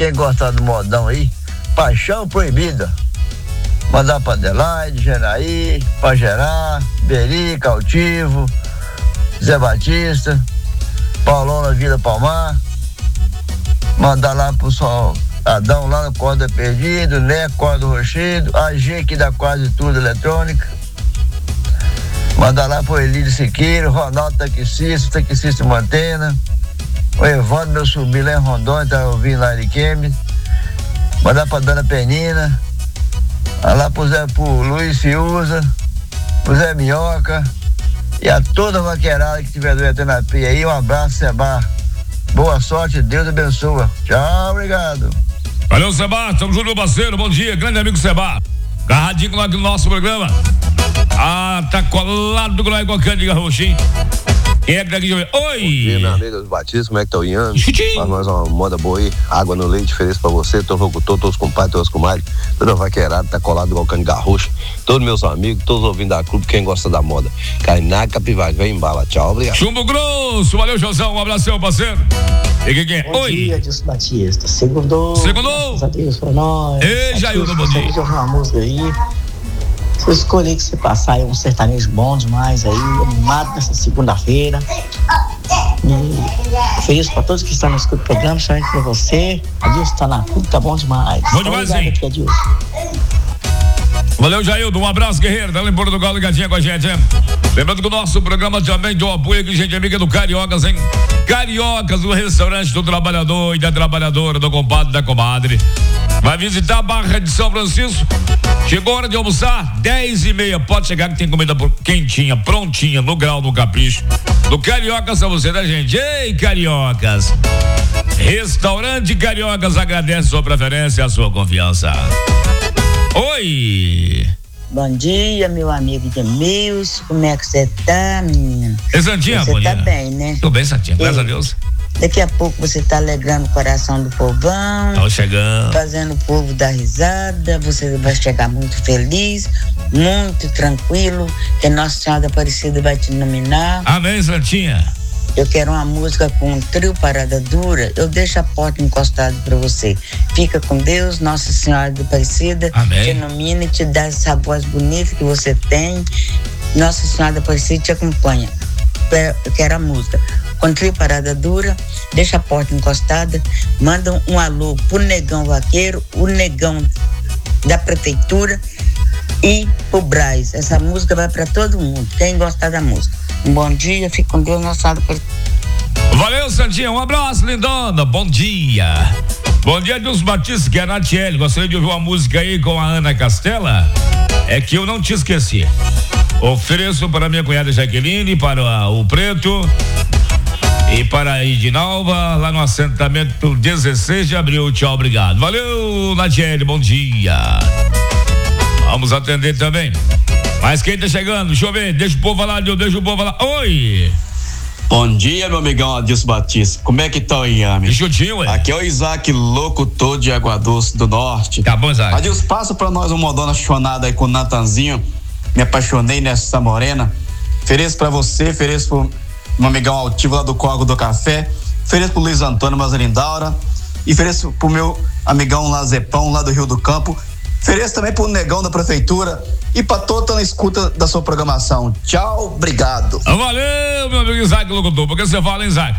quem gostar do modão aí, Paixão Proibida. Mandar pra Adelaide, Janaí, pra Gerar, Beri, Cautivo, Zé Batista, Paulão na Vila Palmar. Mandar lá pro Sol Adão lá no Corda Perdido, Né, Corda Rochedo, a G aqui da Quase Tudo Eletrônica. Mandar lá pro Elídio Siqueiro, Ronaldo taxista Mantena, o Evandro, meu sobrinho lá em Rondônia, tá ouvindo lá de Quemes. Mandar pra Dona Penina, lá pro Luiz Fiuza, pro Zé Minhoca e a toda a vaqueirada que estiver doente na pia aí. Um abraço, Seba. Boa sorte, Deus abençoa. Tchau, obrigado. Valeu, Seba, tamo junto, meu parceiro, bom dia, grande amigo Seba. Garradinho lá no nosso programa. Tá colado com nós com a Cândiga Roxa, hein? Quem é que tá aqui? Oi! Bom dia, meu amigo Batista, como é que tá o Ian? Faz nós uma moda boa aí, água no leite, ofereço pra você, todo locutor, todos os compadres, todos os comadres, toda vaqueirada, tá colado com a Cândiga Roxa. Todos meus amigos, todos ouvindo da clube, quem gosta da moda. Cainá, Capivari, vem embala, tchau, obrigado. Chumbo grosso, valeu, Josão, um abração, parceiro. E quem é? Bom Oi! dia, Dilson Batista, segundou. Graças a Deus pra nós. Ei, Jaildo, bom dia. Eu vou uma música aí. Se eu escolher que você passar aí um sertanejo bom demais aí, animado nessa segunda-feira. E feliz pra todos que estão no escudo do programa, somente pra você. Adilson tá na clube, tá bom demais. Bom demais, hein? Valeu, Jaildo, um abraço, guerreiro, tá lá em Portugal, ligadinha com a gente, hein? Lembrando que o nosso programa também tem o apoio aqui, gente amiga do Cariocas, hein? Cariocas, o restaurante do trabalhador e da trabalhadora, do compadre e da comadre. Vai visitar a Barra de São Francisco. Chegou a hora de almoçar, 10h30. Pode chegar que tem comida quentinha, prontinha, no grau, no capricho. Do Cariocas pra você, da gente. Ei, Cariocas! Restaurante Cariocas agradece a sua preferência e a sua confiança. Oi! Bom dia, meu amigo Demilson. Como é que você tá, menino? Ei, Santinha, você bom tá dia. bem, né? Tô bem, Santinha, graças a Deus. Daqui a pouco você tá alegrando o coração do povão. Tô chegando. Fazendo o povo dar risada. Você vai chegar muito feliz, muito tranquilo, que Nossa Senhora Aparecida vai te iluminar. Amém, Santinha. Eu quero uma música com um trio Parada Dura. Eu deixo a porta encostada pra você. Fica com Deus, Nossa Senhora Aparecida. Amém. Te ilumina e te dá essa voz bonita que você tem. Nossa Senhora Aparecida te acompanha. Eu quero a música com trio Parada Dura. Deixa a porta encostada. Manda um alô pro Negão Vaqueiro, o Negão da Prefeitura e pro Braz. Essa música vai pra todo mundo, quem gostar da música. Um bom dia, fique com Deus, Nossa Senhora. Valeu, Santinha, um abraço, lindona, bom dia. Bom dia, Dilson Batista, que é a Natiele. Gostaria de ouvir uma música aí com a Ana Castela? É que eu não te esqueci. Ofereço para minha cunhada Jaqueline, para o Preto e para a Edinalva, lá no assentamento 16 de abril. Tchau, obrigado. Valeu, Natiele, bom dia. Vamos atender também. Mas quem tá chegando? Deixa eu ver, deixa o povo falar, deixa o povo falar. Oi! Bom dia, meu amigão Adilson Batista. Como é que tá aí, Yami? Chutinho, ué. Aqui é o Isaac, locutor de Água Doce do Norte. Tá bom, Isaac. Adilson, passa pra nós uma modona chonada aí com o Natanzinho. Me apaixonei nessa morena. Ofereço pra você, ofereço pro meu amigão altivo lá do Corgo do Café. Ofereço pro Luiz Antônio Mazarindaura. E ofereço pro meu amigão lá Zepão, lá do Rio do Campo. Ofereço também pro Negão da Prefeitura e pra toda a escuta da sua programação. Tchau, obrigado. Valeu, meu amigo Isaac, locutor. Porque você fala, hein, Isaac?